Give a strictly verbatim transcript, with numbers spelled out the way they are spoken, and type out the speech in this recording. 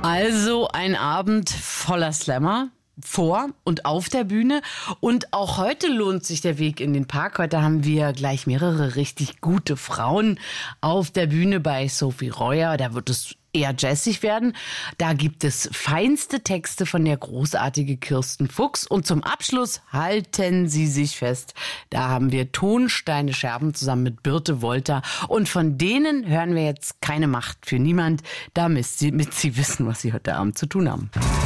Also ein Abend voller Slammer. Vor und auf der Bühne. Und auch heute lohnt sich der Weg in den Park. Heute haben wir gleich mehrere richtig gute Frauen auf der Bühne bei Sophie Reuer. Da wird es eher jazzig werden. Da gibt es feinste Texte von der großartigen Kirsten Fuchs. Und zum Abschluss halten Sie sich fest. Da haben wir Tonsteine Scherben zusammen mit Birte Wolter. Und von denen hören wir jetzt keine Macht für niemand, damit Sie, damit Sie wissen, was Sie heute Abend zu tun haben.